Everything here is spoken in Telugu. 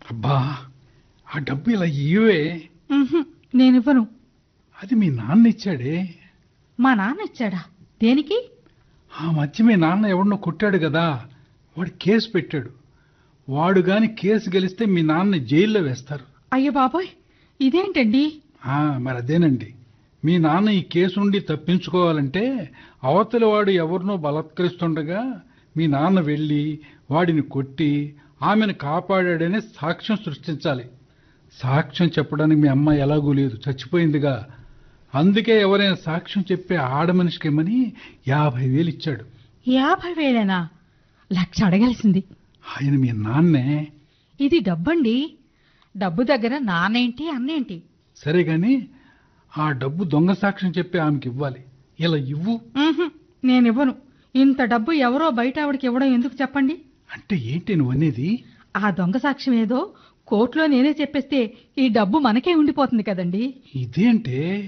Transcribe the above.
అబ్బా, ఆ డబ్బు ఇలా ఇవే. ఉహుం, నేనివ్వను. అది మీ నాన్న ఇచ్చాడే. మా నాన్న ఇచ్చాడా? దేనికి? ఆ మధ్య మీ నాన్న ఎవరినో కొట్టాడు కదా, వాడు కేసు పెట్టాడు. వాడు గాని కేసు గెలిస్తే మీ నాన్న జైల్లో వేస్తారు. అయ్యో బాబోయ్, ఇదేంటండి? మరి అదేనండి. మీ నాన్న ఈ కేసు నుండి తప్పించుకోవాలంటే అవతలి వాడు ఎవరినో బలాత్కరిస్తుండగా మీ నాన్న వెళ్ళి వాడిని కొట్టి ఆమెను కాపాడాడనే సాక్ష్యం సృష్టించాలి. సాక్ష్యం చెప్పడానికి మీ అమ్మ ఎలాగూ లేదు, చచ్చిపోయిందిగా. అందుకే ఎవరైనా సాక్ష్యం చెప్పే ఆడమనిషికేమని 50,000 ఇచ్చాడు. 50,000? 1,00,000 అడగాల్సింది. ఆయన మీ నాన్నే. ఇది డబ్బండి. డబ్బు దగ్గర నానేంటి అన్నేంటి? సరే గాని ఆ డబ్బు దొంగ సాక్ష్యం చెప్పి ఆమెకి ఇవ్వాలి. ఇలా ఇవ్వు. ఉహుం, నేనివ్వను. ఇంత డబ్బు ఎవరో బయట ఆవిడకి ఇవ్వడం ఎందుకు చెప్పండి? అంటే ఏంటి నువ్వనేది? ఆ దొంగ సాక్ష్యం ఏదో కోర్టులో నేనే చెప్పేస్తే ఈ డబ్బు మనకే ఉండిపోతుంది కదండి. ఇదేంటే